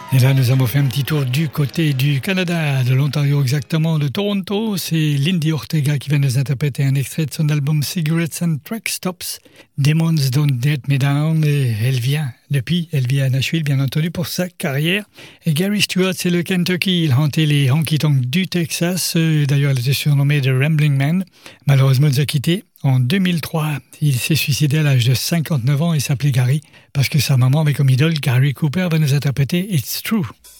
Et là, nous avons fait un petit tour du côté du Canada, de l'Ontario exactement, de Toronto. C'est Lindy Ortega qui vient nous interpréter un extrait de son album Cigarettes and Truck Stops, Demons Don't Let Me Down. Et elle vient à Nashville, bien entendu, pour sa carrière. Et Gary Stewart, c'est le Kentucky. Il hantait les honky-tonks du Texas. D'ailleurs, il était surnommé The Rambling Man. Malheureusement, il nous a quittés en 2003. Il s'est suicidé à l'âge de 59 ans et s'appelait Gary parce que sa maman avait comme idole Gary Cooper va nous interpréter It's True.